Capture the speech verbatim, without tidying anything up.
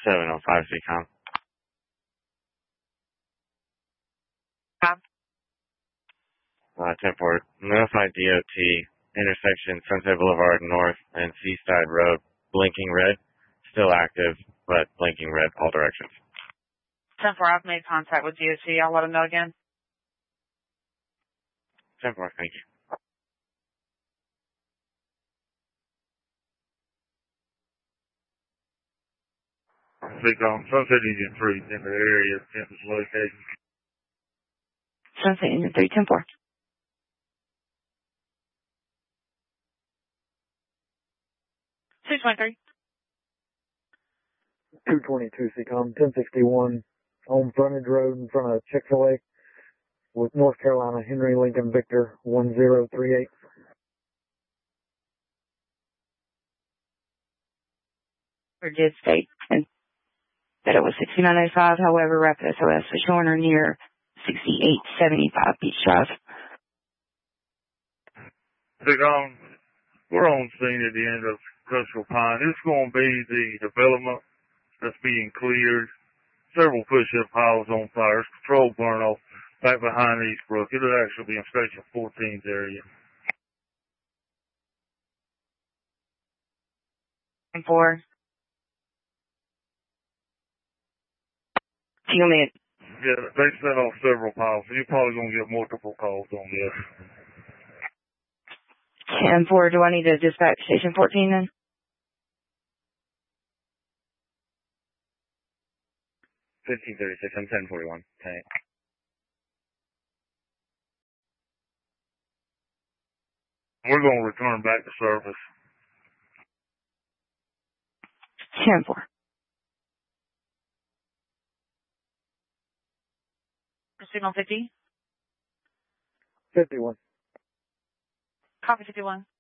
seven oh five C COM. Bob. Uh, ten four, notify D O T, intersection Sunset Boulevard North and Seaside Road, blinking red, still active, but blinking red all directions. ten four, I've made contact with D O T. I'll let them know again. ten four, thank you. Speak on Sunset Engine three in the area, campus location. Sunset Engine three, ten four. two twenty-three. two twenty-two C COM, ten sixty-one, on frontage road in front of Chick-fil-A with North Carolina, Henry Lincoln Victor, one zero three eight. Or did state that it was sixty-nine oh five, however, Rapid S O S was showing her near sixty-eight seventy-five Beach Drive. Speak on, we're on scene at the end of Industrial Pine. It's going to be the development that's being cleared. Several push-up piles on fires, controlled burn-off back behind Eastbrook. It'll actually be in Station fourteen's area. ten four. You mean? Yeah, they set off several piles, so you're probably going to get multiple calls on this. ten four, do I need to dispatch Station fourteen then? fifteen thirty-six, I'm ten forty-one. Okay. We're going to return back to service. ten four. Proceed on fifty. fifty-one. Copy fifty-one.